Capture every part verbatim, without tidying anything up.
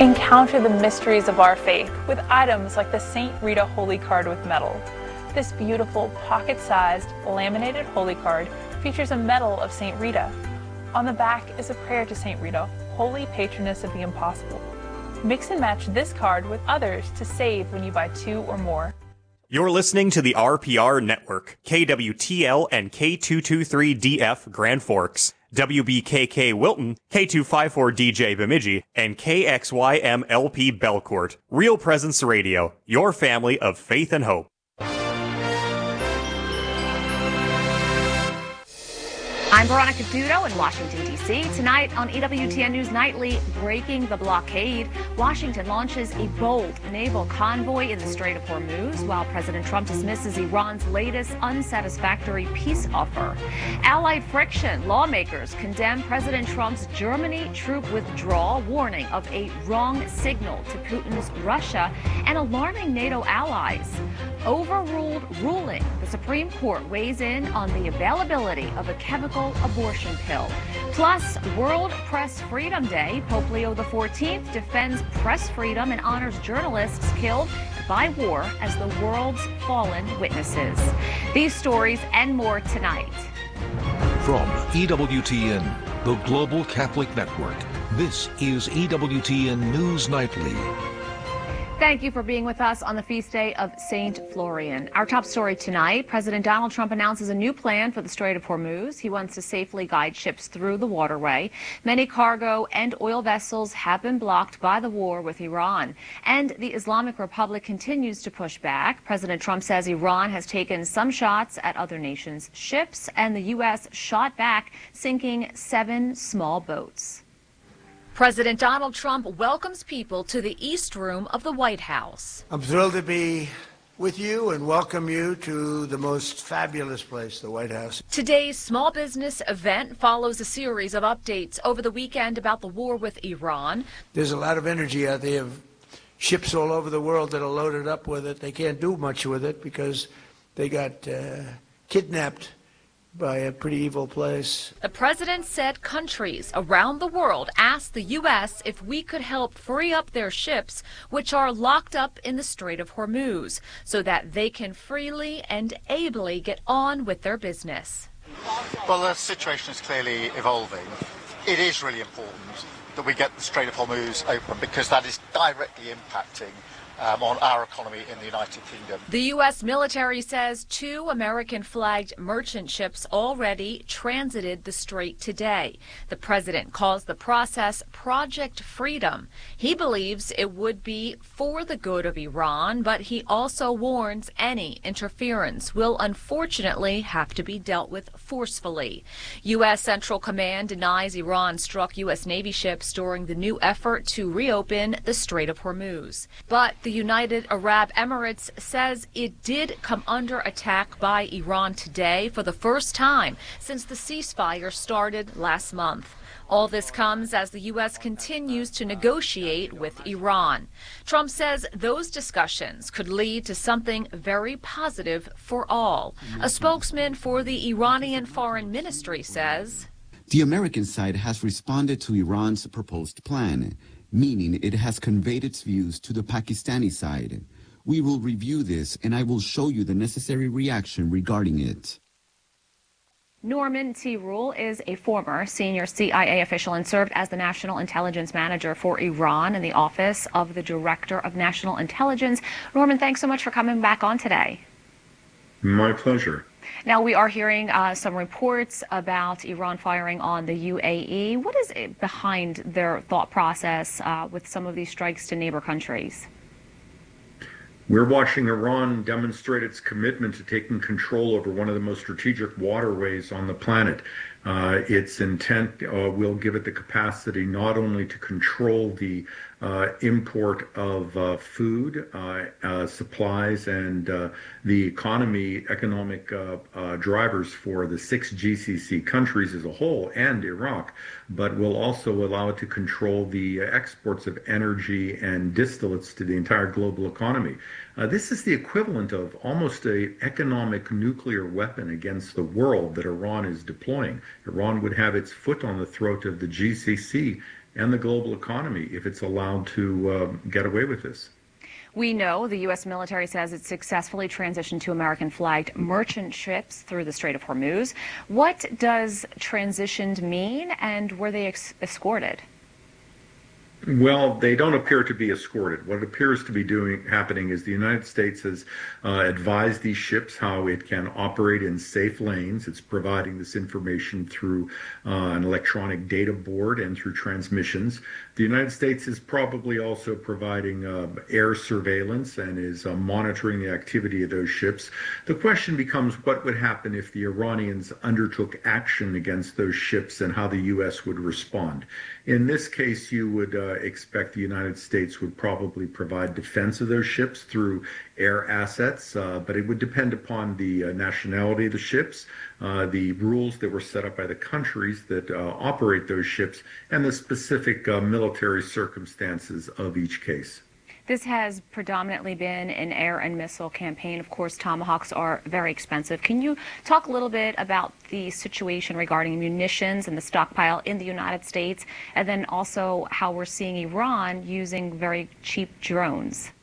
Encounter the mysteries of our faith with items like the Saint Rita Holy Card with medal. This beautiful pocket-sized laminated holy card features a medal of Saint Rita. On the back is a prayer to Saint Rita, holy patroness of the impossible. Mix and match this card with others to save when you buy two or more. You're listening to the R P R Network, K W T L and K two two three D F Grand Forks, W B K K Wilton, K two five four D J Bemidji, and K X Y M L P Belcourt. Real Presence Radio, your family of faith and hope. I'm Veronica Dudo in Washington, D C Tonight on E W T N News Nightly, breaking the blockade. Washington launches a bold naval convoy in the Strait of Hormuz, while President Trump dismisses Iran's latest unsatisfactory peace offer. Allied friction. Lawmakers condemn President Trump's Germany troop withdrawal, warning of a wrong signal to Putin's Russia and alarming NATO allies. Overruled ruling. The Supreme Court weighs in on the availability of a chemical abortion pill. Plus, World Press Freedom Day. Pope Leo the fourteenth defends press freedom and honors journalists killed by war as the world's fallen witnesses. These stories and more tonight. From E W T N, the Global Catholic Network, this is E W T N News Nightly. Thank you for being with us on the feast day of Saint Florian. Our top story tonight, President Donald Trump announces a new plan for the Strait of Hormuz. He wants to safely guide ships through the waterway. Many cargo and oil vessels have been blocked by the war with Iran. And the Islamic Republic continues to push back. President Trump says Iran has taken some shots at other nations' ships, and the U S shot back, sinking seven small boats. President Donald Trump welcomes people to the East Room of the White House. I'm thrilled to be with you and welcome you to the most fabulous place, the White House. Today's small business event follows a series of updates over the weekend about the war with Iran. There's a lot of energy out there of ships all over the world that are loaded up with it. They can't do much with it because they got uh, kidnapped by a pretty evil place. The president said countries around the world asked the U S if we could help free up their ships, which are locked up in the Strait of Hormuz, so that they can freely and ably get on with their business. Well, the situation is clearly evolving. It is really important that we get the Strait of Hormuz open because that is directly impacting Um, on our economy in the United Kingdom. The U S military says two American-flagged merchant ships already transited the strait today. The president calls the process Project Freedom. He believes it would be for the good of Iran, but he also warns any interference will unfortunately have to be dealt with forcefully. U S Central Command denies Iran struck U S Navy ships during the new effort to reopen the Strait of Hormuz. But the United Arab Emirates says it did come under attack by Iran today for the first time since the ceasefire started last month. All this comes as the U S continues to negotiate with Iran. Trump says those discussions could lead to something very positive for all. A spokesman for the Iranian Foreign Ministry says, the American side has responded to Iran's proposed plan, meaning it has conveyed its views to the Pakistani side. We will review this, and I will show you the necessary reaction regarding it. Norman T. Rule is a former senior C I A official and served as the National Intelligence Manager for Iran in the Office of the Director of National Intelligence. Norman, thanks so much for coming back on today. My pleasure. Now, we are hearing uh, some reports about Iran firing on the U A E. What is it behind their thought process uh, with some of these strikes to neighbor countries? We're watching Iran demonstrate its commitment to taking control over one of the most strategic waterways on the planet. Uh, its intent uh, will give it the capacity not only to control the uh, import of uh, food, uh, uh, supplies, and uh, the economy, economic uh, uh, drivers for the six G C C countries as a whole and Iraq, but will also allow it to control the exports of energy and distillates to the entire global economy. Uh, this is the equivalent of almost an economic nuclear weapon against the world that Iran is deploying. Iran would have its foot on the throat of the G C C and the global economy if it's allowed to uh, get away with this. We know the U S military says it successfully transitioned to American-flagged merchant ships through the Strait of Hormuz. What does transitioned mean, and were they ex- escorted? Well, they don't appear to be escorted. What appears to be doing happening is the United States has uh, advised these ships how it can operate in safe lanes. It's providing this information through uh, an electronic data board and through transmissions. The United States is probably also providing uh, air surveillance and is uh, monitoring the activity of those ships. The question becomes what would happen if the Iranians undertook action against those ships and how the U S would respond. In this case, you would uh, expect the United States would probably provide defense of those ships through air assets, uh, but it would depend upon the uh, nationality of the ships, uh, the rules that were set up by the countries that uh, operate those ships, and the specific uh, military circumstances of each case. This has predominantly been an air and missile campaign. Of course, Tomahawks are very expensive. Can you talk a little bit about the situation regarding munitions and the stockpile in the United States, and then also how we're seeing Iran using very cheap drones?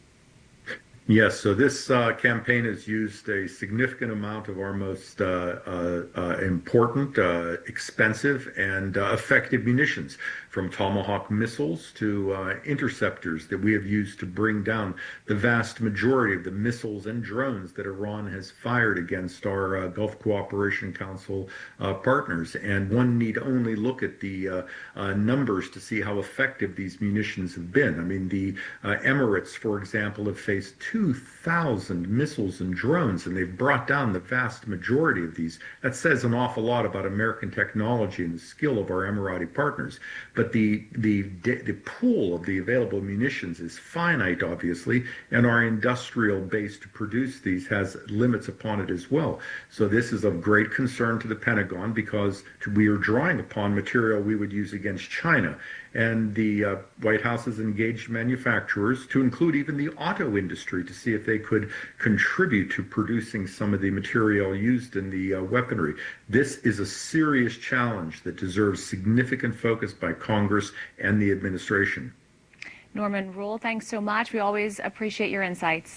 Yes, so this uh, campaign has used a significant amount of our most uh, uh, uh, important, uh, expensive, and uh, effective munitions, from Tomahawk missiles to uh, interceptors that we have used to bring down the vast majority of the missiles and drones that Iran has fired against our uh, Gulf Cooperation Council uh, partners. And one need only look at the uh, uh, numbers to see how effective these munitions have been. I mean, the uh, Emirates, for example, have faced two thousand missiles and drones, and they've brought down the vast majority of these. That says an awful lot about American technology and the skill of our Emirati partners. But the the the pool of the available munitions is finite, obviously, and our industrial base to produce these has limits upon it as well. So this is of great concern to the Pentagon, because we are drawing upon material we would use against China. And the uh, White House has engaged manufacturers, to include even the auto industry, to see if they could contribute to producing some of the material used in the uh, weaponry. This is a serious challenge that deserves significant focus by Congress and the administration. Norman Rule, thanks so much. We always appreciate your insights.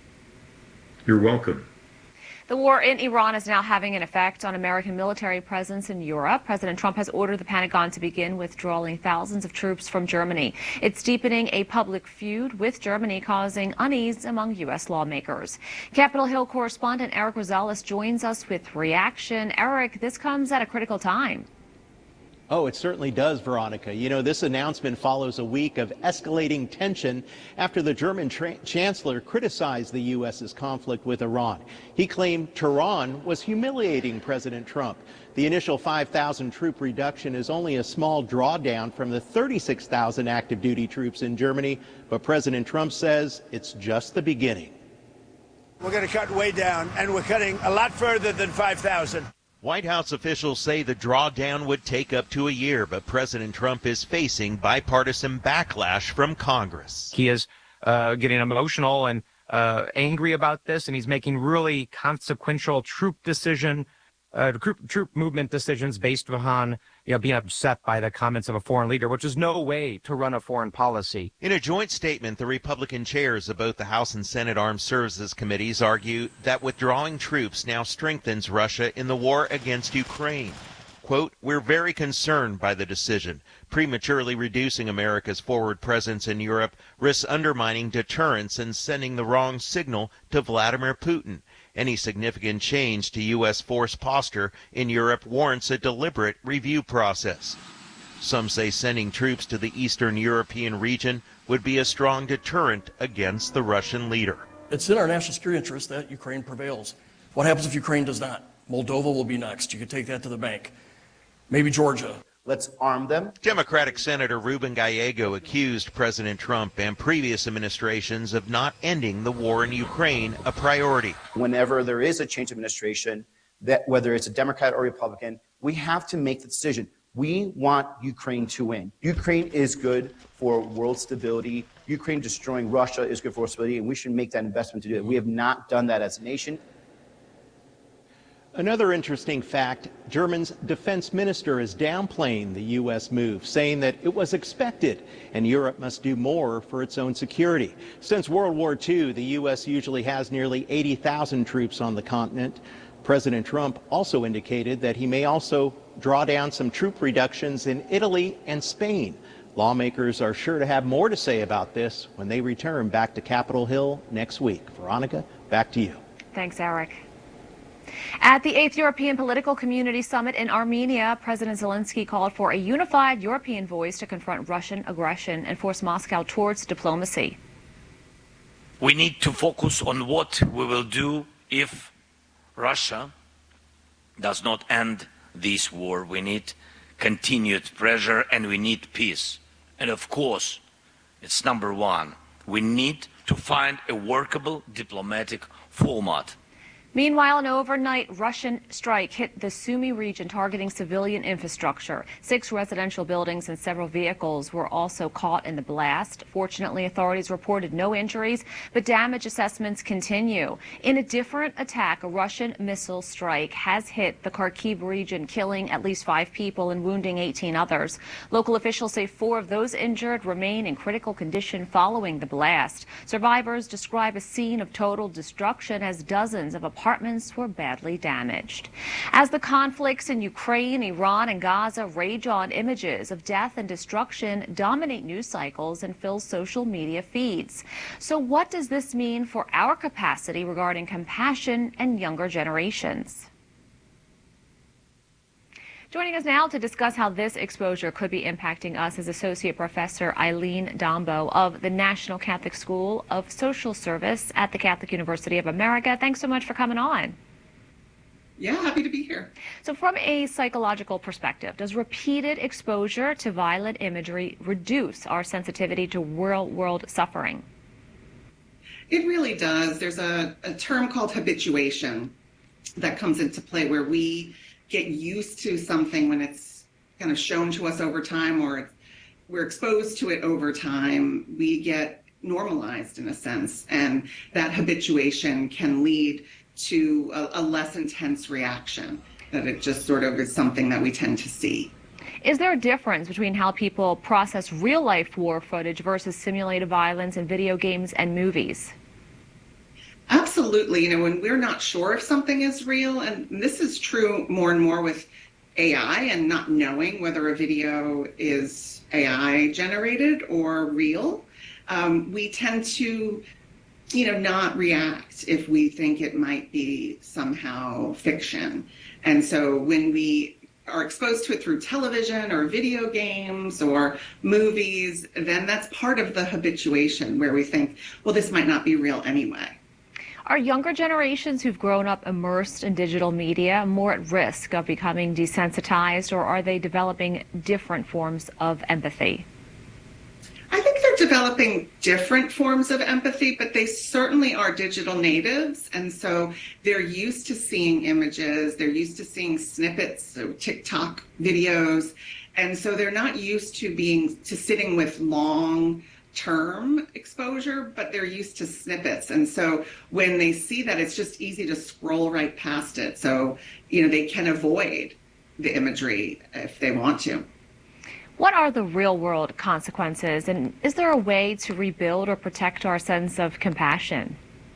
You're welcome. The war in Iran is now having an effect on American military presence in Europe. President Trump has ordered the Pentagon to begin withdrawing thousands of troops from Germany. It's deepening a public feud with Germany, causing unease among U S lawmakers. Capitol Hill correspondent Eric Rosales joins us with reaction. Eric, this comes at a critical time. Oh, it certainly does, Veronica. You know, this announcement follows a week of escalating tension after the German chancellor criticized the U S's conflict with Iran. He claimed Tehran was humiliating President Trump. The initial five thousand troop reduction is only a small drawdown from the thirty-six thousand active duty troops in Germany, but President Trump says it's just the beginning. We're going to cut way down, and we're cutting a lot further than five thousand. White House officials say the drawdown would take up to a year, but President Trump is facing bipartisan backlash from Congress. He is uh, getting emotional and uh, angry about this, and he's making really consequential troop decision, uh, troop, troop movement decisions based upon, you know, being upset by the comments of a foreign leader, which is no way to run a foreign policy. In a joint statement, the Republican chairs of both the House and Senate Armed Services Committees argue that withdrawing troops now strengthens Russia in the war against Ukraine. Quote, "We're very concerned by the decision. Prematurely reducing America's forward presence in Europe risks undermining deterrence and sending the wrong signal to Vladimir Putin. Any significant change to U S force posture in Europe warrants a deliberate review process." Some say sending troops to the Eastern European region would be a strong deterrent against the Russian leader. It's in our national security interest that Ukraine prevails. What happens if Ukraine does not? Moldova will be next. You could take that to the bank. Maybe Georgia. Let's arm them. Democratic Senator Ruben Gallego accused President Trump and previous administrations of not ending the war in Ukraine a priority. Whenever there is a change of administration, that whether it's a Democrat or Republican, we have to make the decision. We want Ukraine to win. Ukraine is good for world stability. Ukraine destroying Russia is good for world stability, and we should make that investment to do it. We have not done that as a nation. Another interesting fact, Germany's defense minister is downplaying the U S move, saying that it was expected and Europe must do more for its own security. Since World War Two, the U S usually has nearly eighty thousand troops on the continent. President Trump also indicated that he may also draw down some troop reductions in Italy and Spain. Lawmakers are sure to have more to say about this when they return back to Capitol Hill next week. Veronica, back to you. Thanks, Eric. At the eighth European Political Community Summit in Armenia, President Zelensky called for a unified European voice to confront Russian aggression and force Moscow towards diplomacy. We need to focus on what we will do if Russia does not end this war. We need continued pressure and we need peace. And of course, it's number one. We need to find a workable diplomatic format. Meanwhile, an overnight Russian strike hit the Sumy region, targeting civilian infrastructure. Six residential buildings and several vehicles were also caught in the blast. Fortunately, authorities reported no injuries, but damage assessments continue. In a different attack, a Russian missile strike has hit the Kharkiv region, killing at least five people and wounding eighteen others. Local officials say four of those injured remain in critical condition following the blast. Survivors describe a scene of total destruction as dozens of apartments were badly damaged. As the conflicts in Ukraine, Iran, and Gaza rage on, images of death and destruction dominate news cycles and fill social media feeds. So what does this mean for our capacity regarding compassion and younger generations? Joining us now to discuss how this exposure could be impacting us is Associate Professor Eileen Dombo of the National Catholic School of Social Service at the Catholic University of America. Thanks so much for coming on. Yeah, happy to be here. So from a psychological perspective, does repeated exposure to violent imagery reduce our sensitivity to real-world suffering? It really does. There's a, a term called habituation that comes into play where we get used to something when it's kind of shown to us over time, or it's, we're exposed to it over time. We get normalized in a sense, and that habituation can lead to a, a less intense reaction, that it just sort of is something that we tend to see. Is there a difference between how people process real-life war footage versus simulated violence in video games and movies? Absolutely. You know, when we're not sure if something is real, and this is true more and more with A I and not knowing whether a video is A I generated or real, um, we tend to, you know, not react if we think it might be somehow fiction. And so when we are exposed to it through television or video games or movies, then that's part of the habituation where we think, well, this might not be real anyway. Are younger generations who've grown up immersed in digital media more at risk of becoming desensitized, or are they developing different forms of empathy? I think they're developing different forms of empathy, but they certainly are digital natives. And so they're used to seeing images, they're used to seeing snippets, so TikTok videos. And so they're not used to being, to sitting with long term exposure, but they're used to snippets. And so when they see that, it's just easy to scroll right past it. So, you know, they can avoid the imagery if they want to. What are the real world consequences? And is there a way to rebuild or protect our sense of compassion?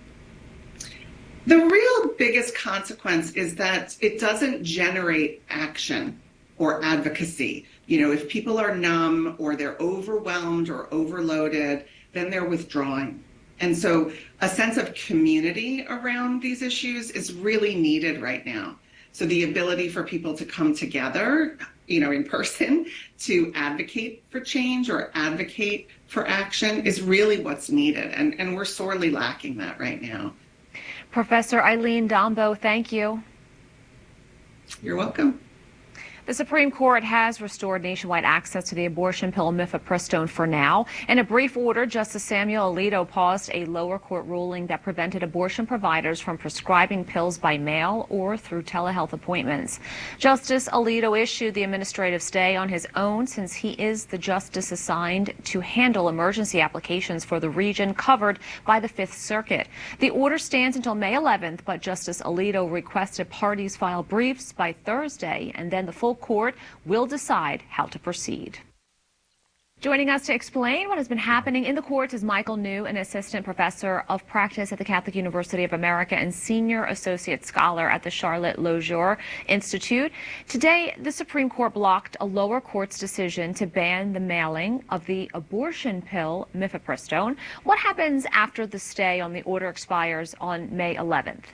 The real biggest consequence is that it doesn't generate action or advocacy. You know, if people are numb or they're overwhelmed or overloaded, then they're withdrawing. And so a sense of community around these issues is really needed right now. So the ability for people to come together, you know, in person to advocate for change or advocate for action is really what's needed. And, and we're sorely lacking that right now. Professor Eileen Dombo, thank you. You're welcome. The Supreme Court has restored nationwide access to the abortion pill mifepristone for now. In a brief order, Justice Samuel Alito paused a lower court ruling that prevented abortion providers from prescribing pills by mail or through telehealth appointments. Justice Alito issued the administrative stay on his own since he is the justice assigned to handle emergency applications for the region covered by the Fifth Circuit. The order stands until May eleventh, but Justice Alito requested parties file briefs by Thursday, and then the full court will decide how to proceed. Joining us to explain what has been happening in the courts is Michael New, an assistant professor of practice at the Catholic University of America and senior associate scholar at the Charlotte Lozier Institute. Today, the Supreme Court blocked a lower court's decision to ban the mailing of the abortion pill mifepristone. What happens after the stay on the order expires on May eleventh?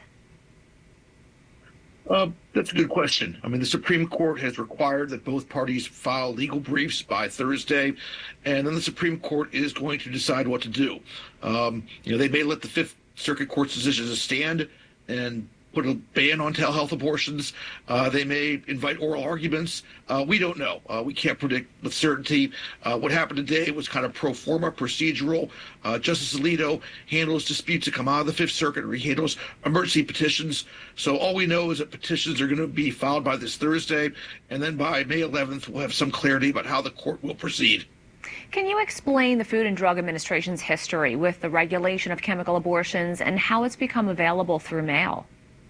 Uh, that's a good question. I mean, the Supreme Court has required that both parties file legal briefs by Thursday, and then the Supreme Court is going to decide what to do. Um, you know, they may let the Fifth Circuit Court's decisions stand and put a ban on telehealth abortions. Uh, they may invite oral arguments. Uh, we don't know. Uh, we can't predict with certainty. Uh, what happened today was kind of pro forma, procedural. Uh, Justice Alito handles disputes that come out of the Fifth Circuit, or he handles emergency petitions. So all we know is that petitions are going to be filed by this Thursday, and then by May eleventh, we'll have some clarity about how the court will proceed. Can you explain the Food and Drug Administration's history with the regulation of chemical abortions and how it's become available through mail?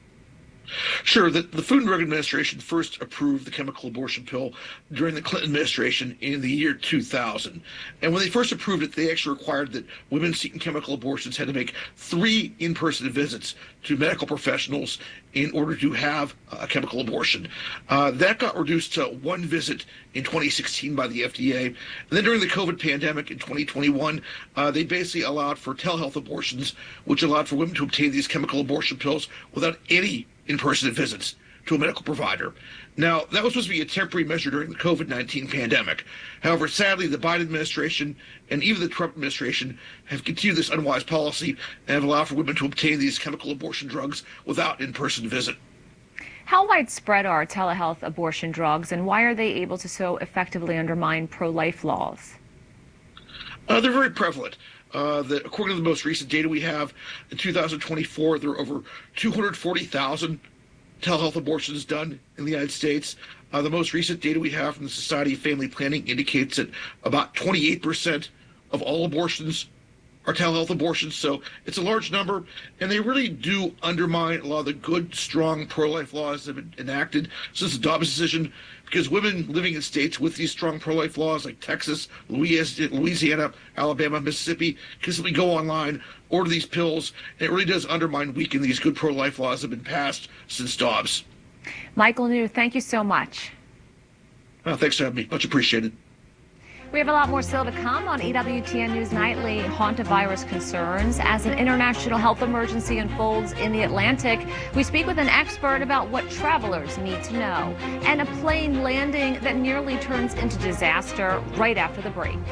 Sure. The, the Food and Drug Administration first approved the chemical abortion pill during the Clinton administration in the year two thousand. And when they first approved it, they actually required that women seeking chemical abortions had to make three in-person visits to medical professionals in order to have a chemical abortion. Uh, that got reduced to one visit in twenty sixteen by the F D A. And then during the COVID pandemic in twenty twenty-one, uh, they basically allowed for telehealth abortions, which allowed for women to obtain these chemical abortion pills without any in-person visits to a medical provider. Now, that was supposed to be a temporary measure during the COVID nineteen pandemic. However, sadly, the Biden administration and even the Trump administration have continued this unwise policy and have allowed for women to obtain these chemical abortion drugs without in-person visit. How widespread are telehealth abortion drugs, and why are they able to so effectively undermine pro-life laws? Uh, they're very prevalent. Uh, the, according to the most recent data we have, in two thousand twenty-four, there were over two hundred forty thousand telehealth abortions done in the United States. Uh, the most recent data we have from the Society of Family Planning indicates that about twenty-eight percent of all abortions are telehealth abortions, so it's a large number, and they really do undermine a lot of the good, strong pro-life laws that have been enacted since the Dobbs decision, because women living in states with these strong pro-life laws like Texas, Louisiana, Alabama, Mississippi can simply go online, order these pills, and it really does undermine, weaken these good pro-life laws that have been passed since Dobbs. Michael New, thank you so much. Uh, thanks for having me. Much appreciated. We have a lot more still to come on E W T N News Nightly. Hantavirus concerns as an international health emergency unfolds in the Atlantic. We speak with an expert about what travelers need to know, and a plane landing that nearly turns into disaster right after the break.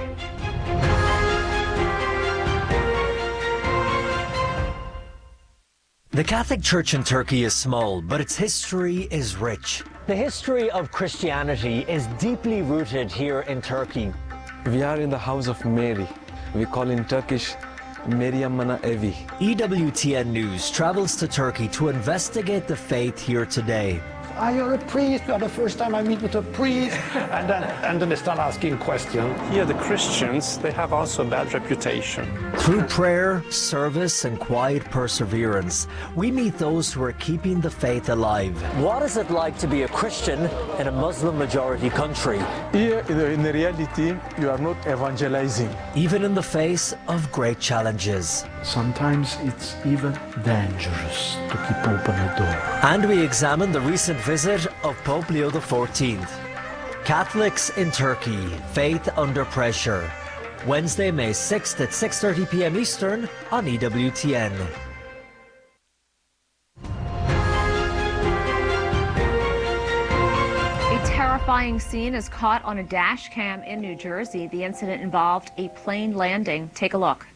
The Catholic Church in Turkey is small, but its history is rich. The history of Christianity is deeply rooted here in Turkey. We are in the house of Mary. We call in Turkish Meryem Mana Evi. E W T N News travels to Turkey to investigate the faith here today. Are you a priest? You are the first time I meet with a priest. and then and then they start asking questions. Here the Christians, they have also a bad reputation. Through prayer, service, and quiet perseverance, we meet those who are keeping the faith alive. What is it like to be a Christian in a Muslim-majority country? Here, in the reality, you are not evangelizing. Even in the face of great challenges. Sometimes it's even dangerous to keep open a door. And we examine the recent visit of Pope Leo the fourteenth. Catholics in Turkey, faith under pressure. Wednesday, May sixth at six thirty p m Eastern on E W T N. A terrifying scene is caught on a dash cam in New Jersey. The incident involved a plane landing. Take a look.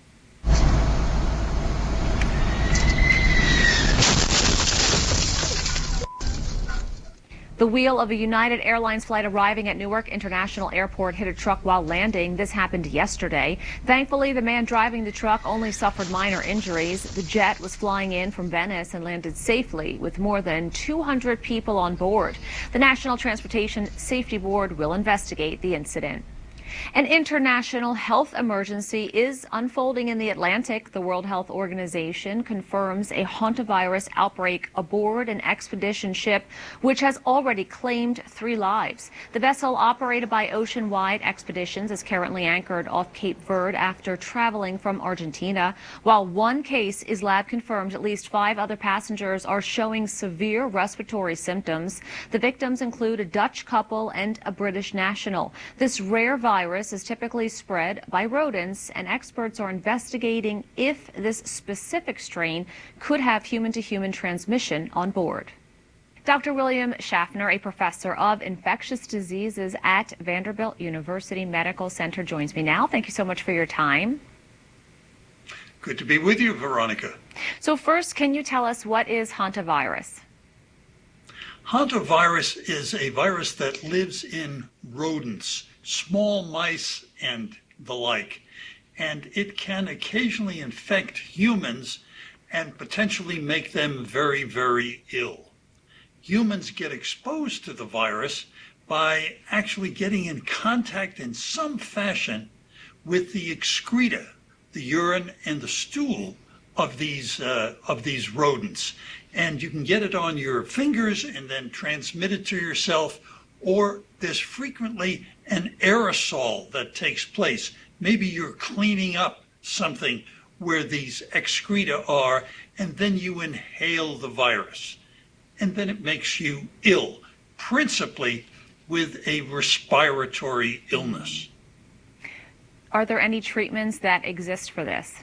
The wheel of a United Airlines flight arriving at Newark International Airport hit a truck while landing. This happened yesterday. Thankfully, the man driving the truck only suffered minor injuries. The jet was flying in from Venice and landed safely with more than two hundred people on board. The National Transportation Safety Board will investigate the incident. An international health emergency is unfolding in the Atlantic. The World Health Organization confirms a hantavirus outbreak aboard an expedition ship, which has already claimed three lives. The vessel, operated by Ocean Wide Expeditions, is currently anchored off Cape Verde after traveling from Argentina. While one case is lab confirmed, at least five other passengers are showing severe respiratory symptoms. The victims include a Dutch couple and a British national. This rare virus virus is typically spread by rodents, and experts are investigating if this specific strain could have human-to-human transmission on board. Doctor William Schaffner, a professor of infectious diseases at Vanderbilt University Medical Center, joins me now. Thank you so much for your time. Good to be with you, Veronica. So first, can you tell us what is hantavirus? Hantavirus is a virus that lives in rodents, small mice and the like, and it can occasionally infect humans and potentially make them very, very ill. Humans get exposed to the virus by actually getting in contact in some fashion with the excreta, the urine and the stool of these uh, of these rodents. And you can get it on your fingers and then transmit it to yourself, or there's frequently an aerosol that takes place. Maybe you're cleaning up something where these excreta are, and then you inhale the virus. And then it makes you ill, principally with a respiratory illness. Are there any treatments that exist for this?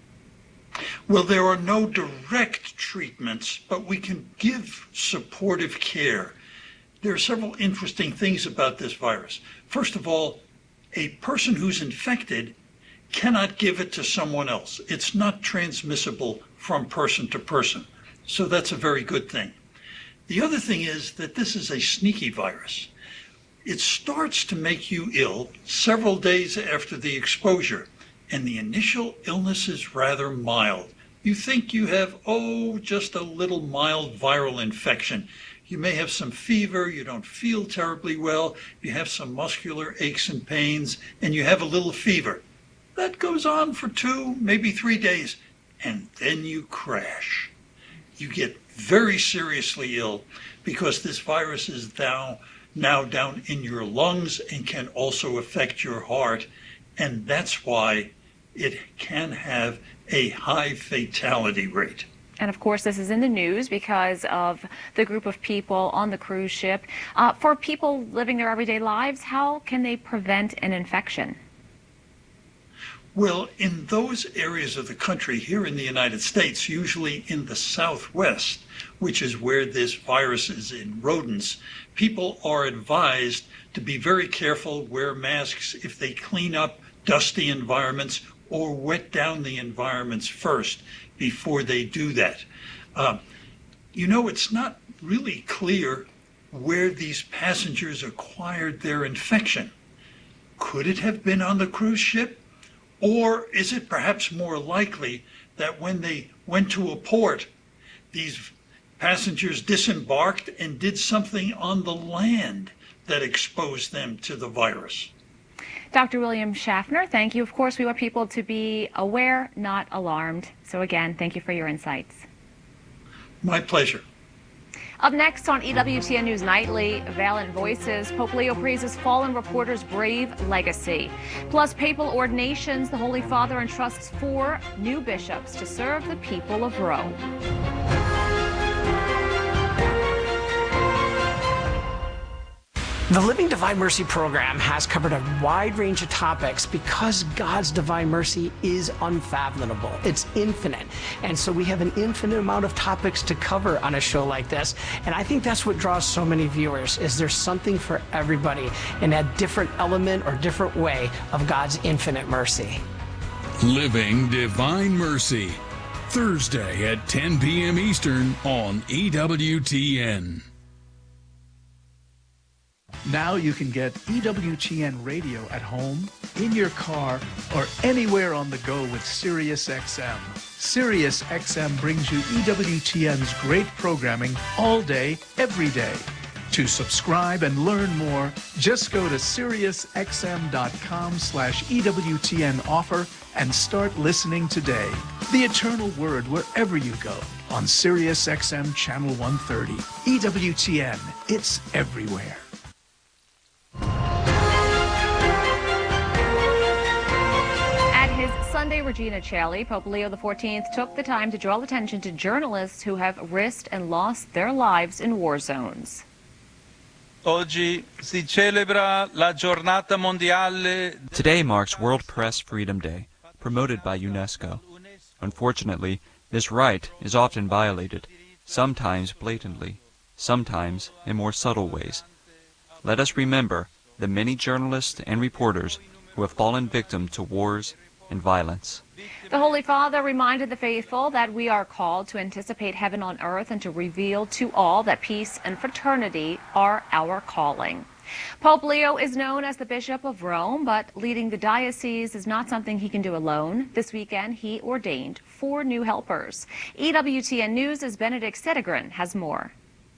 Well, there are no direct treatments, but we can give supportive care. There are several interesting things about this virus. First of all, a person who's infected cannot give it to someone else. It's not transmissible from person to person. So that's a very good thing. The other thing is that this is a sneaky virus. It starts to make you ill several days after the exposure, and the initial illness is rather mild. You think you have, oh, just a little mild viral infection. You may have some fever, you don't feel terribly well, you have some muscular aches and pains, and you have a little fever. That goes on for two, maybe three days, and then you crash. You get very seriously ill because this virus is now, now down in your lungs and can also affect your heart, and that's why it can have a high fatality rate. And of course, this is in the news because of the group of people on the cruise ship. Uh, for people living their everyday lives, how can they prevent an infection? Well, in those areas of the country here in the United States, usually in the Southwest, which is where this virus is in rodents, people are advised to be very careful, wear masks if they clean up dusty environments or wet down the environments first before they do that. Uh, you know, it's not really clear where these passengers acquired their infection. Could it have been on the cruise ship? Or is it perhaps more likely that when they went to a port, these passengers disembarked and did something on the land that exposed them to the virus? Doctor William Schaffner, thank you. Of course, we want people to be aware, not alarmed. So again, thank you for your insights. My pleasure. Up next on E W T N News Nightly, Valiant Voices, Pope Leo praises fallen reporters' brave legacy. Plus, papal ordinations, the Holy Father entrusts four new bishops to serve the people of Rome. The Living Divine Mercy program has covered a wide range of topics because God's divine mercy is unfathomable. It's infinite. And so we have an infinite amount of topics to cover on a show like this. And I think that's what draws so many viewers, is there's something for everybody in a different element or different way of God's infinite mercy. Living Divine Mercy, Thursday at ten p m Eastern on E W T N. Now you can get E W T N radio at home, in your car, or anywhere on the go with SiriusXM. SiriusXM brings you E W T N's great programming all day, every day. To subscribe and learn more, just go to SiriusXM.com slash EWTN offer and start listening today. The Eternal Word wherever you go on SiriusXM Channel one thirty. E W T N, it's everywhere. At his Sunday Regina Coeli, Pope Leo the fourteenth took the time to draw attention to journalists who have risked and lost their lives in war zones. Oggi si celebra la giornata mondiale. Today marks World Press Freedom Day, promoted by UNESCO. Unfortunately, this right is often violated, sometimes blatantly, sometimes in more subtle ways. Let us remember the many journalists and reporters who have fallen victim to wars and violence. The Holy Father reminded the faithful that we are called to anticipate heaven on earth and to reveal to all that peace and fraternity are our calling. Pope Leo is known as the Bishop of Rome, but leading the diocese is not something he can do alone. This weekend, he ordained four new helpers. E W T N News' Benedict Sedegren has more.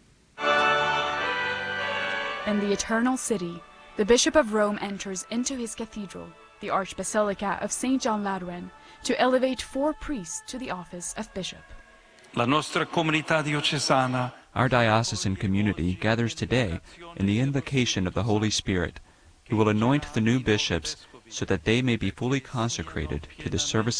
In the Eternal City, the Bishop of Rome enters into his cathedral, the Archbasilica of Saint John Lateran, to elevate four priests to the office of bishop. La nostra comunità diocesana. Our diocesan community gathers today in the invocation of the Holy Spirit, who will anoint the new bishops so that they may be fully consecrated to the service